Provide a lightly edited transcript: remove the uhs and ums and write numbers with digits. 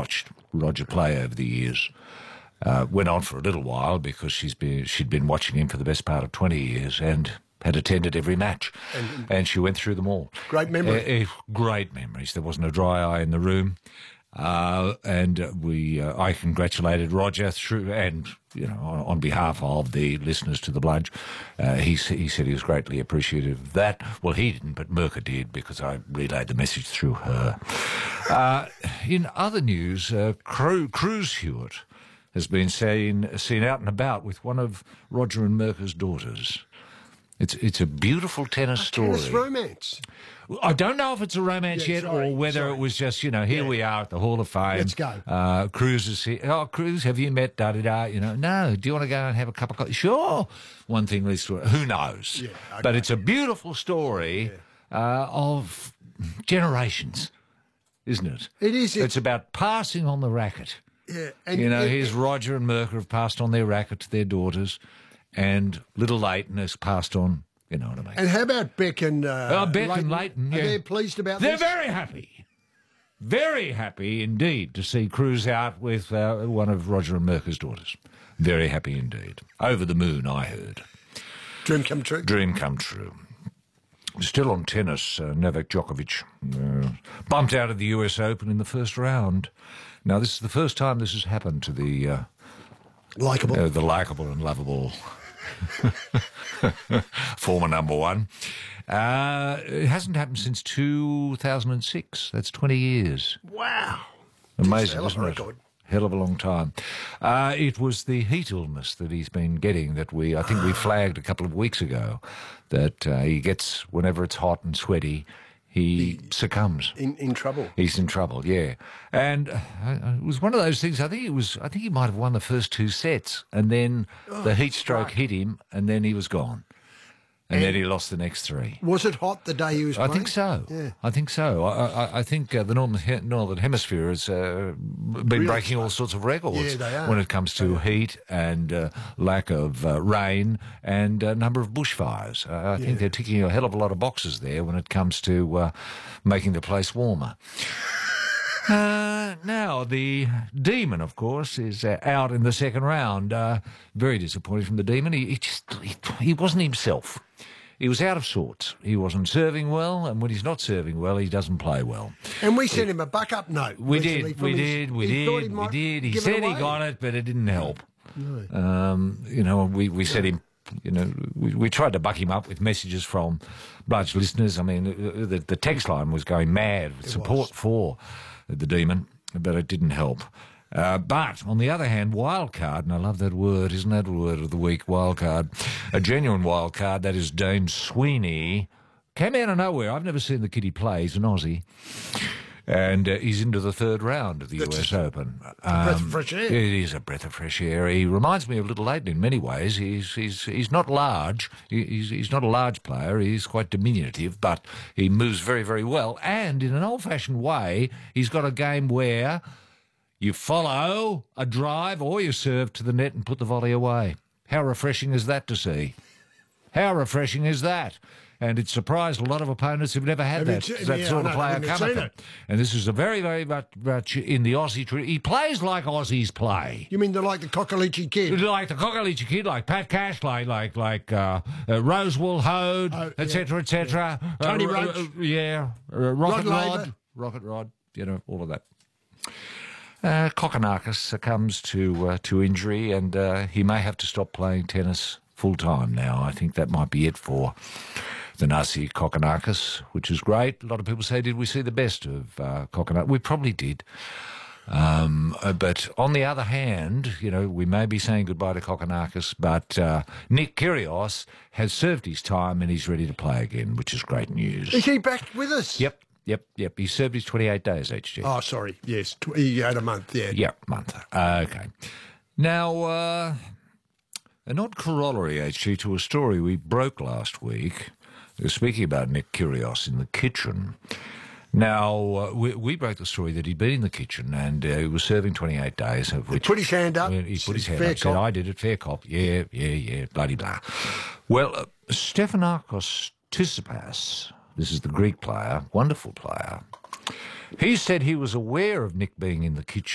watched Roger play over the years. Went on for a little while because she'd been watching him for the best part of 20 years and had attended every match. And she went through them all. Great memory. Great memories. There wasn't a dry eye in the room. I congratulated Roger on behalf of the listeners to The Bludge. He said he was greatly appreciative of that. Well, he didn't, but Mirka did, because I relayed the message through her. In other news, Cruz Hewitt has been seen out and about with one of Roger and Mirka's daughters. It's a beautiful tennis story. Tennis romance. I don't know if it's a romance yet or whether it was just, here we are at the Hall of Fame. Let's go. Cruz is here. Oh, Cruz, have you met da-da-da? No. Do you want to go and have a cup of coffee? Sure. One thing leads to who knows? Yeah, okay. But it's a beautiful story of generations, isn't it? It is. It's about passing on the racket. Yeah. And here's Roger and Mirka have passed on their racket to their daughters, and little Leighton has passed on, you know what I mean. And how about Beck and Beck Leighton? and Leighton, yeah. Are they pleased about They're this? very happy. Very happy indeed to see Cruz out with one of Roger and Mirka's daughters. Very happy indeed. Over the moon, I heard. Dream come true? Dream come true. Still on tennis, Novak Djokovic bumped out of the US Open in the first round. Now, this is the first time this has happened to the likeable and lovable former number one. It hasn't happened since 2006. That's 20 years. Wow. Amazing, isn't it? Hell of a long time. It was the heat illness that he's been getting that I think we flagged a couple of weeks ago, that he gets whenever it's hot and sweaty. He succumbs. In trouble. He's in trouble, yeah. And it was one of those things. I think he might have won the first 2 sets, and then the heat stroke hit him, and then he was gone. And then he lost the next 3. Was it hot the day he was playing? I think so. Yeah. I think so. I think the Northern Hemisphere has been breaking all sorts of records when it comes to heat and lack of rain and number of bushfires. I think they're ticking a hell of a lot of boxes there when it comes to making the place warmer. Now, the Demon, of course, is out in the second round. Very disappointed from the Demon. He wasn't himself. He was out of sorts. He wasn't serving well, and when he's not serving well, he doesn't play well. And we sent him a buck-up note. We did. He said he got it, but it didn't help. No. We said him... we tried to buck him up with messages from Bludge listeners. I mean, the text line was going mad with support for the Demon, but it didn't help. But, on the other hand, wildcard, and I love that word, isn't that word of the week, wildcard? A genuine wildcard, that is Dane Sweeney, came out of nowhere. I've never seen the kid he play. He's an Aussie. And he's into the third round of the US Open. A breath of fresh air. It is a breath of fresh air. He reminds me of Little Leighton in many ways. He's not large. He's not a large player. He's quite diminutive, but he moves very, very well. And in an old-fashioned way, he's got a game where you follow a drive or you serve to the net and put the volley away. How refreshing is that to see? How refreshing is that? And it surprised a lot of opponents who've never had that sort of player come at them. And this is a very, very much in the Aussie tradition. He plays like Aussies play. You mean like the Cockalichi Kid? Like the Cockalichi Kid, like Pat Cash, like Rosewall Hode, etc., etc. Tony Roach. Rocket Rod, all of that. Kokkinakis succumbs to injury, and he may have to stop playing tennis full-time now. I think that might be it for the Nasi Kokkinakis, which is great. A lot of people say, did we see the best of Kokkinakis? We probably did. But on the other hand, we may be saying goodbye to Kokkinakis, but Nick Kyrgios has served his time and he's ready to play again, which is great news. Is he back with us? Yep. He served his 28 days, HG. Oh, sorry. Yes, he had a month, yeah. Yep, month. Okay. Now, an odd corollary, HG, to a story we broke last week. We were speaking about Nick Kyrgios in the kitchen. Now, we broke the story that he'd been in the kitchen and he was serving 28 days. Of which he put his hand up. He put his hand up, said, I did it, fair cop. Yeah, bloody blah. Well, Stefanos Tsitsipas, this is the Greek player, wonderful player, he said he was aware of Nick being in the kitchen